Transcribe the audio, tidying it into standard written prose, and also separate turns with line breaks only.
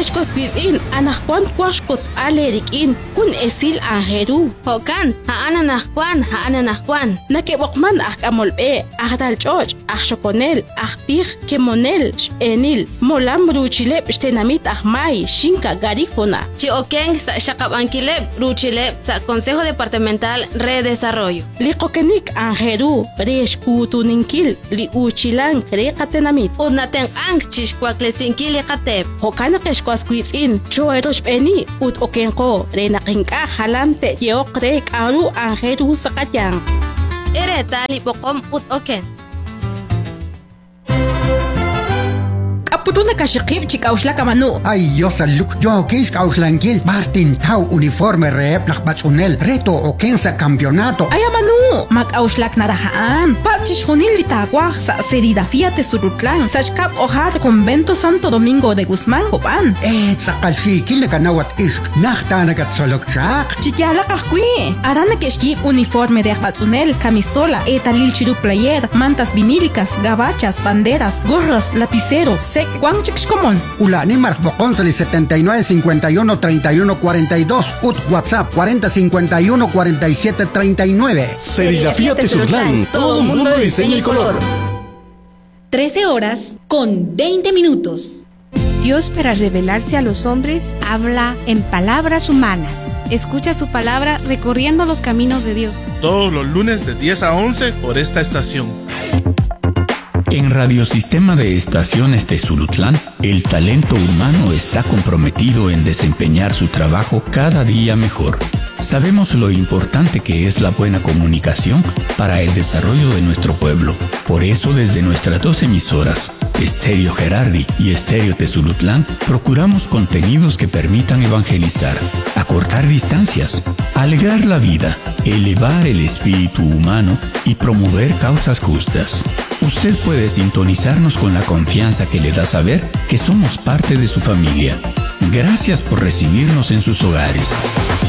Eshkosquizin, anajuan cuashkos alerikin, kun esil anjeru.
Hokan, ha'ananajkuan.
Nakebokman akamolbe, ahdal choch, ahshokonel, ahpij, kemonel, enil, molam ruchilep, shtenamit ahmai, shinka garifona.
Chioken sa shakabankilep, ruchilep, sa Consejo Departamental Redesarrollo.
Likokenik anjeru, reshkutuninkil, li uchilan, rekatenamit.
Udnaten ang chishkwaklesinki katep.
Hokana keshkwasquizin, choerosh beni, ut okenko, renakinka halante, yeok rek aru anjeru sakatyan.
Ereta lipokom ut oken.
Aputuna kashikib chikaushla kamanu.
Ay Dios aluk yo kis kauslankil Martin Tau uniforme rep lakbatsunel reto o kensa campeonato.
Ay amanu makauslak narahaan. Pachishunil litagua sa Serigrafía Tesulutlan sa shkap ohat Convento Santo Domingo de Guzmán Copan.
Sakalsi kile kanawat isk nahtana katsolokchak.
Chikyala kahkui. Arana keshkib uniforme de akbatsunel, camisola, etalil chiru player, mantas vinílicas, gabachas, banderas, gorras, lapicero, sec, guanchixcomon.
Ulani marcbocon 79 51 31 42 ut WhatsApp 40 51 47 39.
Serigrafía Tezutlán, todo un mundo de diseño y color.
13 horas con 20 minutos.
Dios, para revelarse a los hombres, habla en palabras humanas.
Escucha su palabra recorriendo los caminos de Dios.
Todos los lunes de 10 a 11 por esta estación.
En Radiosistema de Estaciones Tezutlán, el talento humano está comprometido en desempeñar su trabajo cada día mejor. Sabemos lo importante que es la buena comunicación para el desarrollo de nuestro pueblo. Por eso, desde nuestras dos emisoras, Estéreo Gerardi y Estéreo Tezutlán, procuramos contenidos que permitan evangelizar, acortar distancias, alegrar la vida, elevar el espíritu humano y promover causas justas. Usted puede sintonizarnos con la confianza que le da saber que somos parte de su familia. Gracias por recibirnos en sus hogares.